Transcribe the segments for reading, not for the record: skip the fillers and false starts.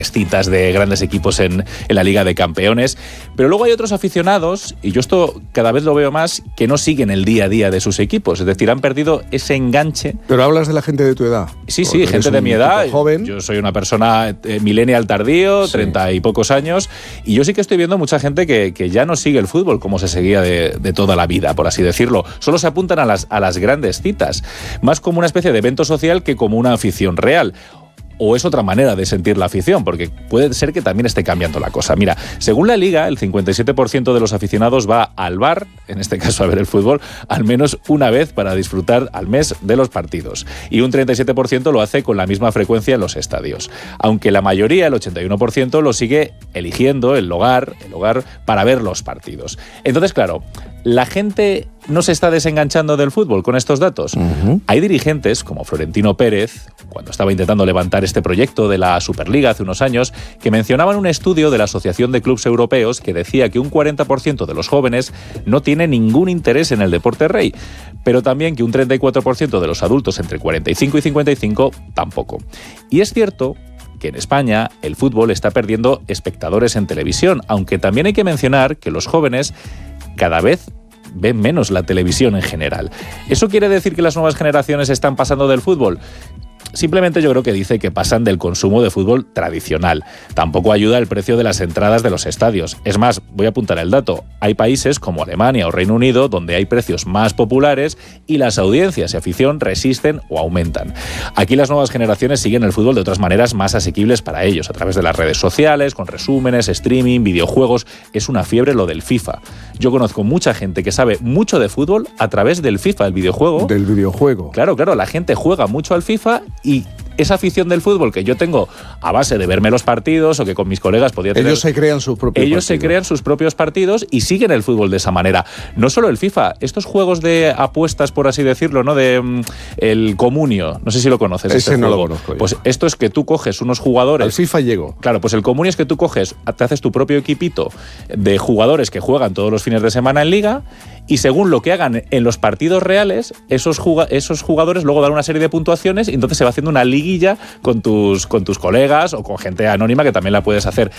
citas de grandes equipos en la Liga de Campeones, pero luego hay otros aficionados, y yo esto cada vez lo veo más, que no siguen el día a día de sus equipos, es decir, han perdido ese enganche. Pero hablas de la gente de tu edad. Sí, gente de mi edad. Joven. Yo soy una persona millennial tardío, 30 y pocos años, y yo sí que estoy viendo mucha gente que ya no sigue el fútbol como se seguía de toda la vida, por así decirlo. Solo se apuntan a las grandes citas, más como una especie de evento social que como una afición real. O es otra manera de sentir la afición, porque puede ser que también esté cambiando la cosa. Mira, según la Liga, el 57% de los aficionados va al bar, en este caso a ver el fútbol, al menos una vez para disfrutar al mes de los partidos. Y un 37% lo hace con la misma frecuencia en los estadios. Aunque la mayoría, el 81%, lo sigue eligiendo el hogar para ver los partidos. Entonces, claro, ¿la gente no se está desenganchando del fútbol con estos datos? Hay dirigentes, como Florentino Pérez, cuando estaba intentando levantar este proyecto de la Superliga hace unos años, que mencionaban un estudio de la Asociación de Clubes Europeos que decía que un 40% de los jóvenes no tiene ningún interés en el deporte rey, pero también que un 34% de los adultos entre 45 y 55 tampoco. Y es cierto que en España el fútbol está perdiendo espectadores en televisión, aunque también hay que mencionar que los jóvenes cada vez ven menos la televisión en general. ¿Eso quiere decir que las nuevas generaciones están pasando del fútbol? Simplemente yo creo que dice que pasan del consumo de fútbol tradicional. Tampoco ayuda el precio de las entradas de los estadios. Es más, voy a apuntar el dato. Hay países como Alemania o Reino Unido donde hay precios más populares y las audiencias y afición resisten o aumentan. Aquí las nuevas generaciones siguen el fútbol de otras maneras más asequibles para ellos, a través de las redes sociales, con resúmenes, streaming, videojuegos. Es una fiebre lo del FIFA. Yo conozco mucha gente que sabe mucho de fútbol a través del FIFA, el videojuego. Del videojuego. Claro, la gente juega mucho al FIFA y esa afición del fútbol que yo tengo a base de verme los partidos o que con mis colegas podía tener... Ellos se crean sus propios partidos. Se crean sus propios partidos y siguen el fútbol de esa manera. No solo el FIFA, estos juegos de apuestas, por así decirlo, ¿no? De el Comunio, no sé si lo conoces. Ese no lo conozco yo. Pues esto es que tú coges unos jugadores... Al FIFA llego. Claro, pues el Comunio es que tú coges, te haces tu propio equipito de jugadores que juegan todos los fines de semana en Liga y según lo que hagan en los partidos reales, esos jugadores luego dan una serie de puntuaciones y entonces se va haciendo una liguilla con tus colegas o con gente anónima que también la puedes hacer.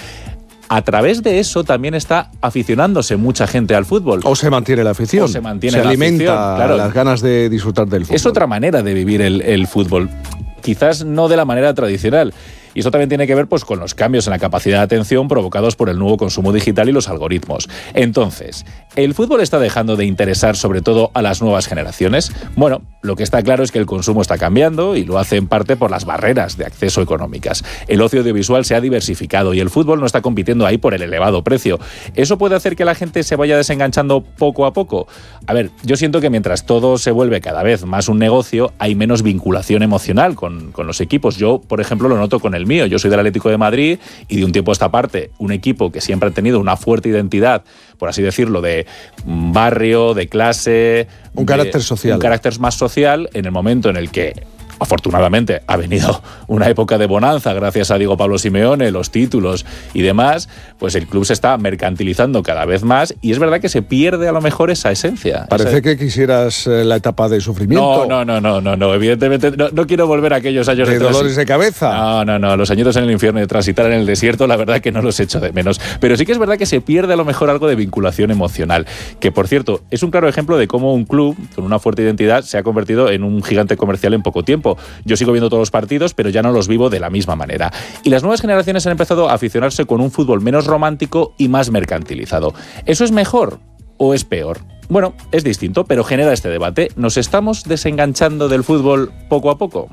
A través de eso también está aficionándose mucha gente al fútbol. O se mantiene la afición. Se alimenta afición, claro. Las ganas de disfrutar del fútbol. Es otra manera de vivir el fútbol. Quizás no de la manera tradicional. Y eso también tiene que ver pues, con los cambios en la capacidad de atención provocados por el nuevo consumo digital y los algoritmos. Entonces, ¿el fútbol está dejando de interesar sobre todo a las nuevas generaciones? Bueno, lo que está claro es que el consumo está cambiando y lo hace en parte por las barreras de acceso económicas. El ocio audiovisual se ha diversificado y el fútbol no está compitiendo ahí por el elevado precio. ¿Eso puede hacer que la gente se vaya desenganchando poco a poco? A ver, yo siento que mientras todo se vuelve cada vez más un negocio, hay menos vinculación emocional con los equipos. Yo, por ejemplo, lo noto con el mío. Yo soy del Atlético de Madrid y de un tiempo a esta parte, un equipo que siempre ha tenido una fuerte identidad, por así decirlo, de barrio, de clase... Un carácter social. Un carácter más social en el momento en el que... Afortunadamente ha venido una época de bonanza gracias a Diego Pablo Simeone, los títulos y demás, pues el club se está mercantilizando cada vez más y es verdad que se pierde a lo mejor esa esencia. Parece que quisieras la etapa de sufrimiento. No, evidentemente no quiero volver a aquellos años de dolores de cabeza. No, los añitos en el infierno y de transitar en el desierto, la verdad que no los echo de menos. Pero sí que es verdad que se pierde a lo mejor algo de vinculación emocional, que por cierto es un claro ejemplo de cómo un club con una fuerte identidad se ha convertido en un gigante comercial en poco tiempo. Yo sigo viendo todos los partidos, pero ya no los vivo de la misma manera. Y las nuevas generaciones han empezado a aficionarse con un fútbol menos romántico y más mercantilizado. ¿Eso es mejor o es peor? Bueno, es distinto, pero genera este debate. ¿Nos estamos desenganchando del fútbol poco a poco?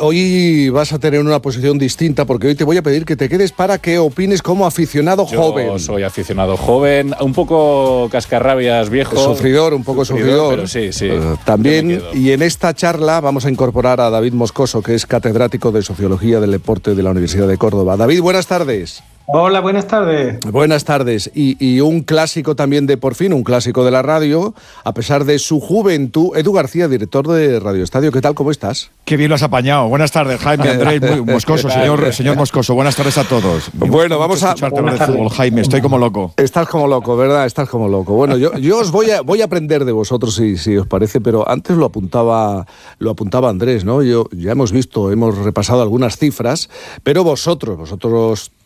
Hoy vas a tener una posición distinta porque hoy te voy a pedir que te quedes para que opines como aficionado joven. Yo soy aficionado joven, un poco cascarrabias viejo. Un poco sufridor. Pero sí. También, y en esta charla vamos a incorporar a David Moscoso, que es catedrático de Sociología del Deporte de la Universidad de Córdoba. David, buenas tardes. Hola, buenas tardes. Buenas tardes. Y un clásico también de Por Fin, un clásico de la radio, a pesar de su juventud. Edu García, director de Radio Estadio. ¿Qué tal? ¿Cómo estás? Qué bien lo has apañado. Buenas tardes, Jaime, Andrés, Moscoso, señor Moscoso. Buenas tardes a todos. Bueno, vamos a... escucharte hablar de fútbol, Jaime. Estoy como loco. Estás como loco, ¿verdad? Estás como loco. Bueno, yo os voy a aprender de vosotros, si os parece, pero antes lo apuntaba Andrés, ¿no? Ya hemos repasado algunas cifras, pero vosotros